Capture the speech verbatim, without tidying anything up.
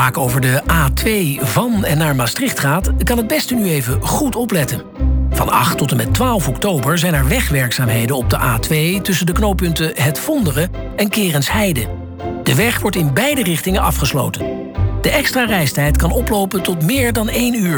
vaak over de A twee van en naar Maastricht gaat, kan het beste nu even goed opletten. Van acht tot en met twaalf oktober zijn er wegwerkzaamheden op de A twee tussen de knooppunten Het Vonderen en Kerensheide. De weg wordt in beide richtingen afgesloten. De extra reistijd kan oplopen tot meer dan één uur.